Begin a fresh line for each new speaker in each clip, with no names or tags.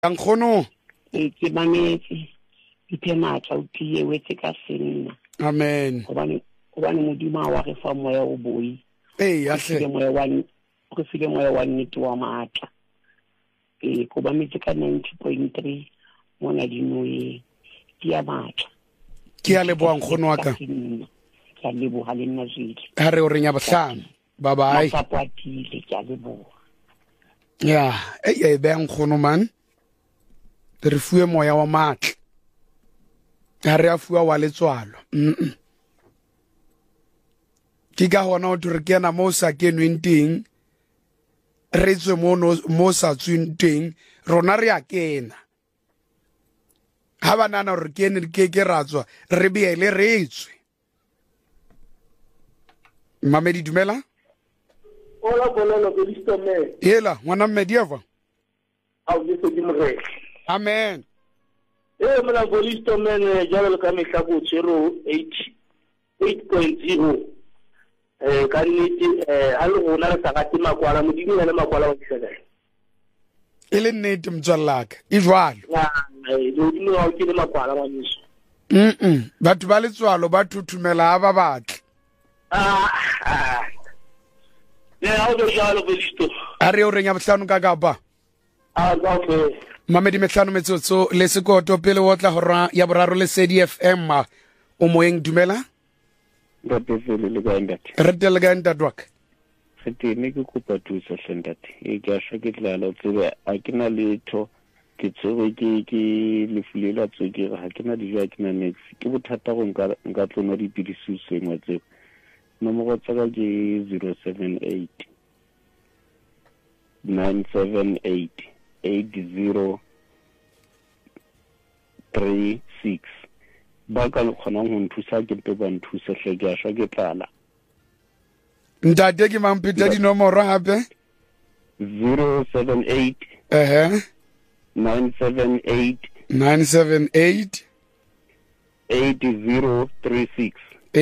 Nkgono
ke mametse iphe matla o tie wetse ka senna.
Amen.
Obane modimo wa re fa moya o boi.
Ya
Ke
hle.
moya wa nnete wa matla. Ko ba metse ka 90.3 mona dinoe ke ya matla.
Ke a leboha nkgono wa ka.
Ke a leboha le nna jile.
Ha re o renya bohlano. Bye bye.
Matapatile ke a leboha.
Ya, be nkgono man. Re fuwe moya wa matla. Ha re a fuwa wa letswalo. Ke ka hona o re kena mo sa kenweng teng. Re tswe mo sa tsweng teng, rona re a kena. Ha banana re kene ke ratswa, re beele re tswe. Mamedi dumela?
Hola bolelo ke listome.
Hela, ngwana mmedieva.
Au ke se dimre.
Amen.
Mona go listome ne jalo ka mehla go 8.0. Ka nnete ha le rona re sa gate makwala modimo le makwala wa tsela.
Ele nnete mtswallaka, e jwalo.
Modimo wa ke le makwala wa niso.
Batho ba letswalo ba thuthumela ba batle.
Ha o be jalo go listo.
A re o renya bohlano ka kapa.
Okay.
Mamedi mehlano metsotso le sekoto pele o tla hora ya boraro le CDFM o moeng dumela.
Ndapefele le ka ndate.
Re tele ga ntatwaka.
Setene ke kopa thuso hlentate. Ke a shwa ke tlala o tsebe a ke na letho ke tsebe ke lefulela tswekere ha ke na dijo ha ke na nex ke bothata go nka tlono dipidisi sengwe tseo. Nomoro tsa ka ke 078 978 8036 ba ka le kgonang go nthusa ke mpe ba nthusa hle ke a shwa ke tlala.
Ntate ke mampita dinomoro hape
078 978 8036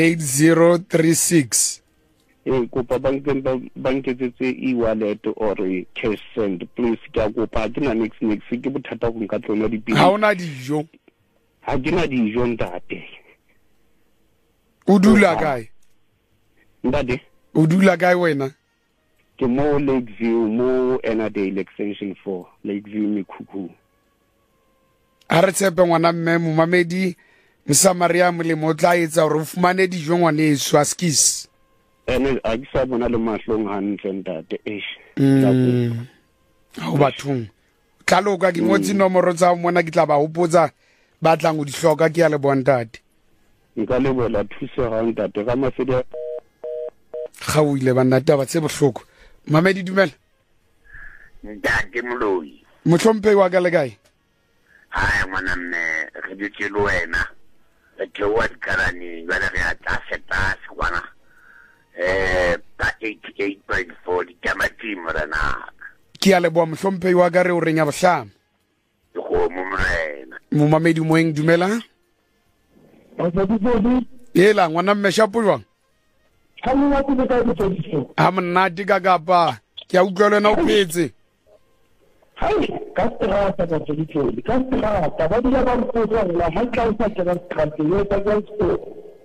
8036.
Kopa banketsetse e-wallet or cash send please ke a kopa ke na next ke bothata go nka tlona dipidi
Ha ona dijo.
Ha ke na dijo ntate.
O dula kae?
Ntate
O dula kae wena?
Ke mo Lakeview mo Enadale extension 4 Lakeview Mekhukhung.
A re tshepe ngwana mme Momamedi Mosamaria molemo tla etsa hore o fumane dijo ngwaneso a skis.
Ene a ke sa bona le mahlong hantle ntate
Ha o bathong. Tlaloka ke ngotse nomoro tsa mona ke tla ba hopotsa ba tlang o di hloka ke ya le bontate.
Nka le bola thuso ha ntate ka mafedi
Ga o ile banata ba tse bohloko. Mamedi dumela.
Ntate Moloi.
Mohlompe wa ka le kae?
Hai ngwana mme re dutse le wena. Re tloa dikarane ba re a tsa kwana. Ba 88.4 di tamati morana.
Ke a leboha mohlompe wa ka re o renya bohlano.
Go mo morena.
Momamedi moeng dumela. Hela ngwana mme shapo jwang? Ha monnate ka kapa ke a utlwa lena o phetse.
Hai ka strata ka tsedi ka strata ba dira ba mpotsa la ha tla sa tsela strata yo ta ka sport.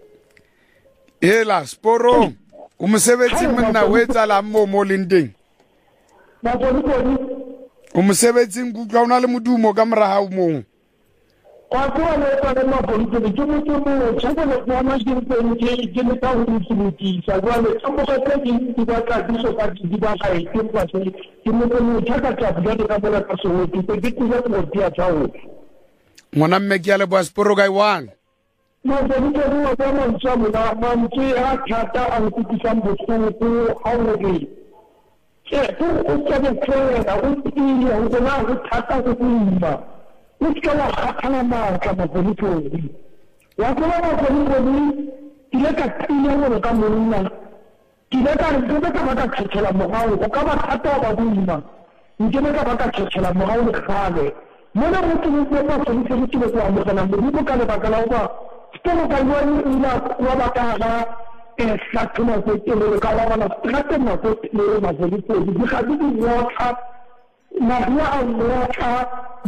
Hela sporo o mosebetsi monna o etsahala mo lendeng.
Ba bone
O mosebetsi nkutlwa ona le modumo ka mora ha o mong.
kwa kwa le ka le mabone ke mo tshaka le kwa ma ke le ka ho tsibutisa kwa le tsambo ka tse di ba ka diso ka di ba ka e kwa se ke mo tshaka tsa bua ka bona ka so ke ke tsaya mo dia tsao.
Ngwana mme ke a leboha sporo ga iwang.
No bone ke mo ba mo tsamo na mantsi a thata a go tsitsa botlhoko ha o re ke o tsaya tsaya o tsile o bona go thata go tsima. Uskala hakana maatla mapolitori wa kona mapolitori ile ka tsile go ka monna ile ka re ke ka ba ka tshela mogao o ka ba thata ba buima nke ka ba ka tshela mogao le khale mona go tsile go ba mapolitori ke go amogela mo ka le bakala ba tseno ka yone ila wa ba ka ga hlathola go tsele ka ba bana strate na go tsele mapolitori di ga di di wotla na dia a wotla